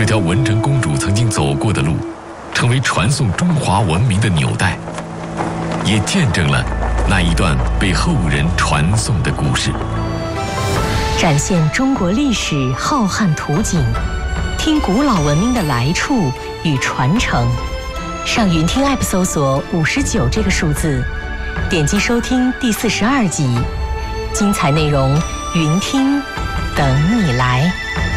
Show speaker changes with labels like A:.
A: 这条文成公主曾经走过的路，成为传颂中华文明的纽带，也见证了那一段被后人传颂的故事。
B: 展现中国历史浩瀚图景，听古老文明的来处与传承。上云听 App 搜索59这个数字，点击收听第42集，精彩内容云听等你来。